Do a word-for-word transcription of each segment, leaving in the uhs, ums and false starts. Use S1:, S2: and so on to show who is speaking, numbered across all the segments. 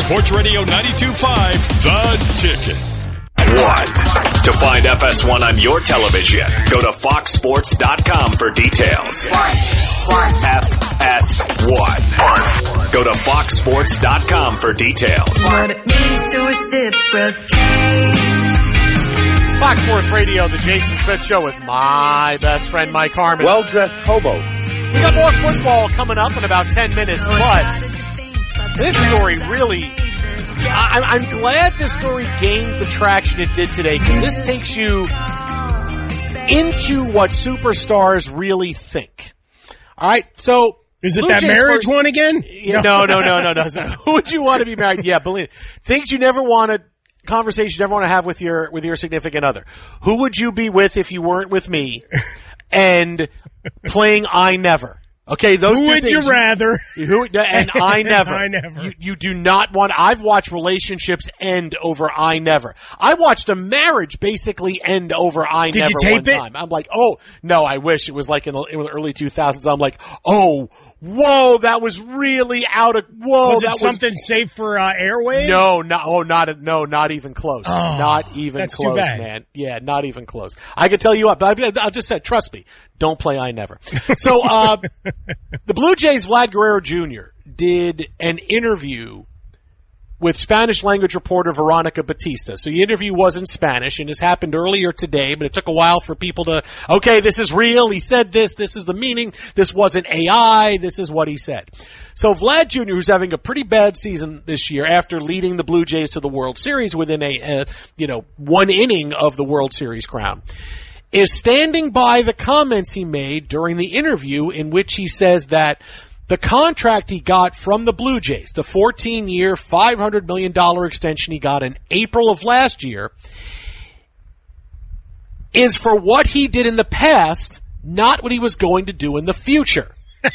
S1: Sports Radio ninety-two point five, The Ticket.
S2: One. To find F S one on your television, go to fox sports dot com for details. F S one. Go to fox sports dot com for details.
S3: What it means to reciprocate.
S4: Fox Sports Radio, the Jason Smith Show with my best friend Mike Harmon.
S5: Well-dressed hobo.
S4: We got more football coming up in about ten minutes, but this story really, I, I'm glad this story gained the traction it did today, because this takes you into what superstars really think. All right, so
S6: is it
S4: Blue
S6: that
S4: Jays
S6: marriage
S4: first,
S6: one again?
S4: No, no, no, no, no. So who would you want to be married? Yeah, believe it. Things you never wanted. Conversation you never want to have with your with your significant other. Who would you be with if you weren't with me? And playing I Never. Okay, those
S6: who
S4: two
S6: would
S4: things.
S6: you rather?
S4: Who and I Never.
S6: I Never.
S4: You, you do not want. I've watched relationships end over I Never. I watched a marriage basically end over I
S6: Did
S4: Never
S6: you tape
S4: one
S6: it?
S4: time. I'm like, oh no, I wish it was like in the, in the early two thousands. I'm like, oh. Whoa, that was really out of, whoa.
S6: Was it
S4: that
S6: something was, safe for uh, airwaves?
S4: No, no, oh, not, no, not even close.
S6: Oh,
S4: not even
S6: that's
S4: close,
S6: too bad.
S4: man. Yeah, not even close. I could tell you what, but I'll just say, trust me, don't play I Never. So, uh, the Blue Jays' Vlad Guerrero Junior did an interview with Spanish language reporter Veronica Batista. So the interview was in Spanish, and this happened earlier today, but it took a while for people to, okay, this is real, he said this, this is the meaning, this wasn't A I, this is what he said. So Vlad Junior, who's having a pretty bad season this year after leading the Blue Jays to the World Series within a, uh, you know, one inning of the World Series crown, is standing by the comments he made during the interview in which he says that the contract he got from the Blue Jays, the fourteen-year, five hundred million dollars extension he got in April of last year, is for what he did in the past, not what he was going to do in the future.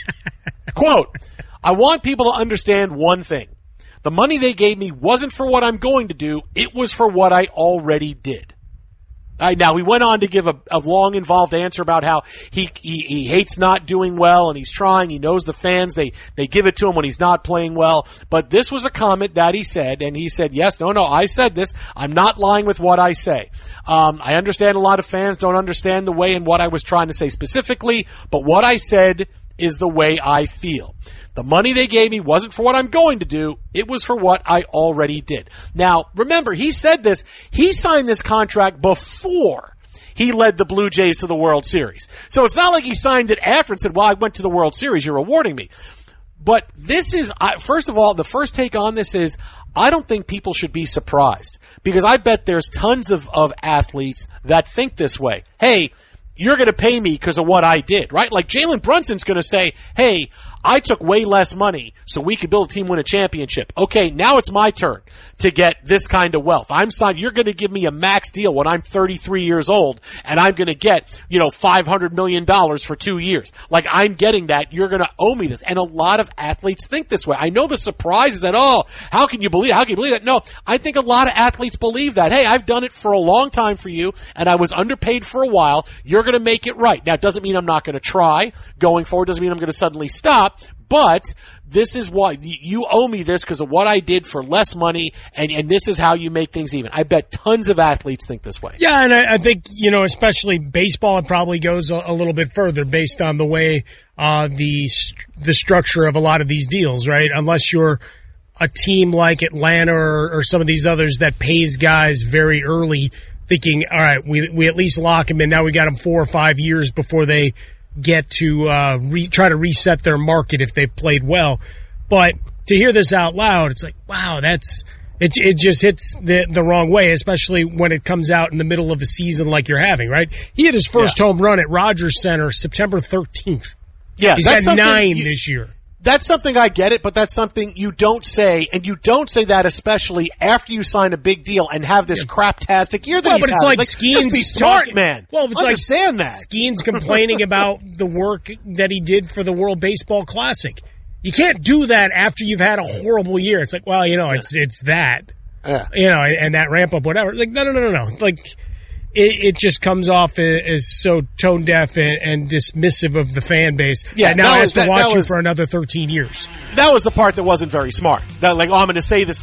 S4: Quote, I want people to understand one thing. The money they gave me wasn't for what I'm going to do, it was for what I already did. All right, now, he went on to give a, a long, involved answer about how he, he he hates not doing well, and he's trying. He knows the fans. They, they give it to him when he's not playing well. But this was a comment that he said, and he said, yes, no, no, I said this. I'm not lying with what I say. Um, I understand a lot of fans don't understand the way and what I was trying to say specifically, but what I said is the way I feel. The money they gave me wasn't for what I'm going to do. It was for what I already did. Now, remember, he said this. He signed this contract before he led the Blue Jays to the World Series. So it's not like he signed it after and said, well, I went to the World Series. You're rewarding me. But this is, first of all, the first take on this is, I don't think people should be surprised. Because I bet there's tons of, of athletes that think this way. Hey, you're going to pay me because of what I did, right? Like Jalen Brunson's going to say, hey, I took way less money so we could build a team, win a championship. Okay, now it's my turn to get this kind of wealth. I'm signed. You're going to give me a max deal when I'm thirty-three years old, and I'm going to get, you know, five hundred million dollars for two years. Like, I'm getting that. You're going to owe me this. And a lot of athletes think this way. I know the surprise is that, oh, how can you believe, how can you believe that? No, I think a lot of athletes believe that. Hey, I've done it for a long time for you, and I was underpaid for a while. You're going to make it right. Now, it doesn't mean I'm not going to try going forward. Doesn't mean I'm going to suddenly stop. But this is why you owe me this because of what I did for less money, and, and this is how you make things even. I bet tons of athletes think this way.
S6: Yeah, and I, I think, you know, especially baseball, it probably goes a, a little bit further based on the way uh, the the structure of a lot of these deals, right? Unless you're a team like Atlanta or, or some of these others that pays guys very early, thinking, all right, we we at least lock them in. Now we got them four or five years before they get to uh, re- try to reset their market if they played well. But to hear this out loud, it's like, wow, that's it. It just hits the the wrong way, especially when it comes out in the middle of a season like you're having, right? He had his first yeah. home run at Rogers Center September thirteenth.
S4: Yeah,
S6: he's had nine you, this year.
S4: That's something I get it, but that's something you don't say, and you don't say that especially after you sign a big deal and have this yeah. craptastic year that
S6: well,
S4: he's
S6: but it's
S4: having.
S6: like,
S4: like
S6: Skeens
S4: just be smart,
S6: talking,
S4: man.
S6: Well, it's
S4: Understand
S6: like
S4: that.
S6: Skeens complaining about the work that he did for the World Baseball Classic. You can't do that after you've had a horrible year. It's like, well, you know, it's it's that,
S4: yeah.
S6: you know, and that ramp up, whatever. Like, no, no, no, no, no. Like, it, it just comes off as so tone deaf and, and dismissive of the fan base.
S4: Yeah,
S6: and now has to
S4: that,
S6: watch
S4: that
S6: you
S4: was,
S6: for another thirteen years.
S4: That was the part that wasn't very smart. That, like, oh, I'm going to say this